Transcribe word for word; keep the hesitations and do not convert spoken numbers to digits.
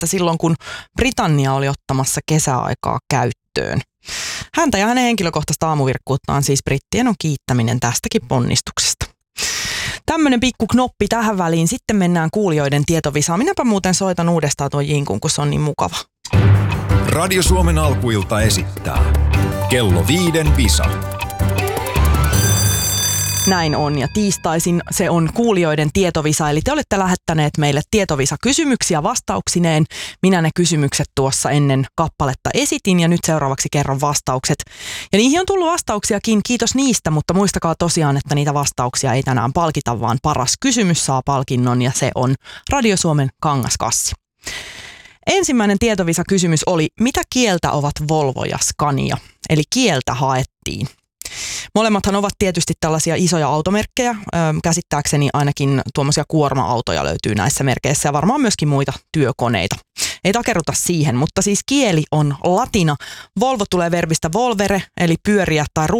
että silloin kun Britannia oli ottamassa kesäaikaa käyttöön. Häntä ja hänen henkilökohtaista aamuvirkkuuttaan siis brittien on kiittäminen tästäkin ponnistuksesta. Tämmöinen pikku knoppi tähän väliin, sitten mennään kuulijoiden tietovisaan. Minäpä muuten soitan uudestaan tuon jinkun, kun se on niin mukava. Radio Suomen alkuilta esittää Kello viiden visa. Näin on, ja tiistaisin se on kuulijoiden tietovisa, eli te olette lähettäneet meille tietovisa-kysymyksiä vastauksineen. Minä ne kysymykset tuossa ennen kappaletta esitin, ja nyt seuraavaksi kerron vastaukset. Ja niihin on tullut vastauksiakin, kiitos niistä, mutta muistakaa tosiaan, että niitä vastauksia ei tänään palkita, vaan paras kysymys saa palkinnon, ja se on Radio Suomen kangaskassi. Ensimmäinen tietovisa-kysymys oli, mitä kieltä ovat Volvo ja Scania? Eli kieltä haettiin. Molemmathan ovat tietysti tällaisia isoja automerkkejä. Käsittääkseni ainakin tuommoisia kuorma-autoja löytyy näissä merkeissä ja varmaan myöskin muita työkoneita. Ei takerruta siihen, mutta siis kieli on latina. Volvo tulee verbistä volvere, eli pyöriä tai